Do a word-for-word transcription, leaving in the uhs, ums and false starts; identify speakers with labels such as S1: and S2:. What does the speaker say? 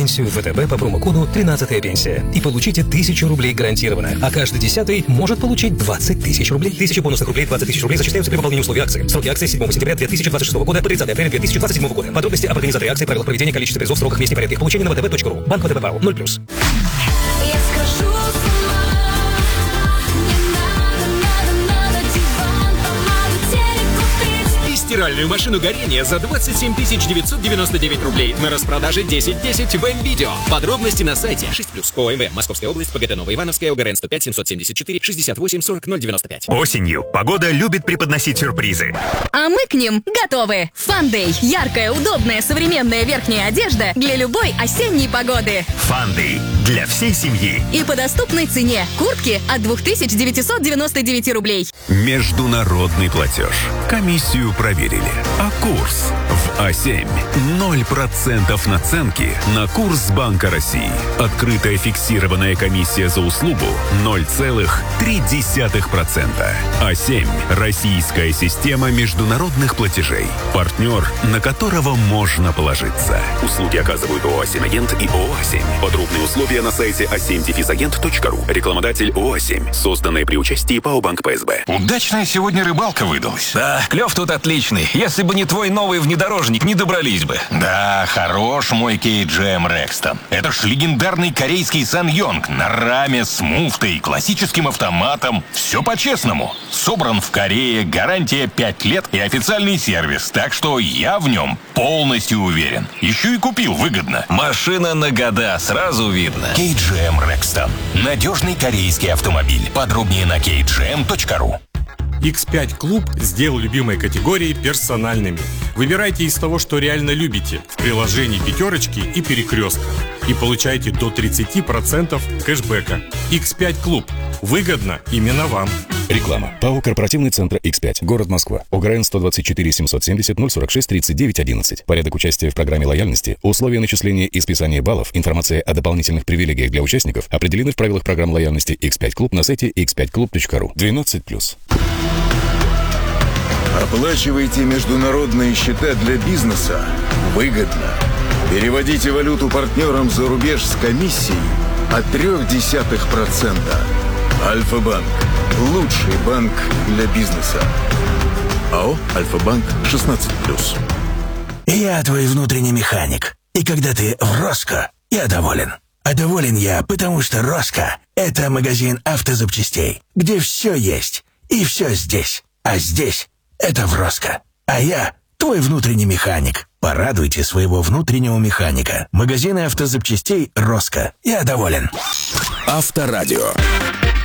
S1: пенсию в ВТБ по промокоду тринадцатая пенсия и получите тысячу рублей гарантированно, а каждый десятый может получить двадцать тысяч рублей. Тысяча бонусных рублей, двадцать тысяч рублей зачисляются при выполнении условий акции. Сроки акции с седьмого сентября две тысячи двадцать шестого года по тридцатое апреля две тысячи двадцать седьмого года. Подробности об организаторе акции, правилах проведения, количестве призов, сроках, месте, порядке их получения на вэ тэ бэ точка ру. Банк вэ тэ бэ ПАО ноль плюс.
S2: Стиральную машину горения за двадцать семь тысяч девятьсот девяносто девять рублей. На распродаже десять десять в М-Видео. Подробности на сайте шесть плюс. ОМВ. Московская область. ПГТ Новоивановская. ОГРН сто пять семьсот семьдесят четыре шестьдесят восемь сорок ноль девяносто пять.
S3: Осенью погода любит преподносить сюрпризы.
S4: А мы к ним готовы. Фандэй. Яркая, удобная, современная верхняя одежда для любой осенней погоды.
S3: Фандэй. Для всей семьи.
S4: И по доступной цене. Куртки от две тысячи девятьсот девяносто девять рублей.
S5: Международный платеж. Комиссию проверили. А курс в А семь. ноль процентов наценки на курс Банка России. Открытая фиксированная комиссия за услугу ноль целых три десятых процента. А семь. Российская система международных платежей. Партнер, на которого можно положиться. Услуги оказывают ООО «А семь Агент» и ООО «А семь». Подробные условия на сайте а семь агент точка ру. Рекламодатель ООО «А семь». Созданное при участии ПАО «Банк Пэ Эс Бэ».
S6: Удачная сегодня рыбалка выдалась.
S7: Да, клев тут отличный. Если бы не твой новый внедорожник, не добрались бы.
S6: Да, хорош мой кей джи эм Rexton. Это ж легендарный корейский Саньонг на раме с муфтой, классическим автоматом. Все по-честному. Собран в Корее, гарантия пять лет и официальный сервис. Так что я в нем полностью уверен. Еще и купил выгодно.
S7: Машина на года, сразу видно.
S6: кей джи эм Rexton. Надежный корейский автомобиль. Подробнее на кей джи эм точка ру.
S8: икс пять Клуб сделал любимые категории персональными. Выбирайте из того, что реально любите, в приложении «Пятерочки» и «Перекрестка». И получайте до тридцать процентов кэшбэка. икс пять Клуб. Выгодно именно вам.
S9: Реклама. ПАО «Корпоративный центр икс пять». Город Москва. ОГРН сто двадцать четыре семьсот семьдесят ноль сорок шесть тридцать девять одиннадцать. Порядок участия в программе лояльности, условия начисления и списания баллов, информация о дополнительных привилегиях для участников определены в правилах программ лояльности икс пять Клуб на сайте икс пять клуб точка ру. двенадцать плюс.
S10: Оплачивайте международные счета для бизнеса выгодно. Переводите валюту партнерам за рубеж с комиссией от трёх десятых процента. Альфа-банк. Лучший банк для бизнеса. АО «Альфа-банк» шестнадцать плюс.
S11: Я твой внутренний механик. И когда ты в Роско, я доволен. А доволен я, потому что Роско — это магазин автозапчастей, где все есть и все здесь. А здесь — это в Роско. А я твой внутренний механик. Порадуйте своего внутреннего механика. Магазины автозапчастей Роско. Я доволен.
S5: Авторадио.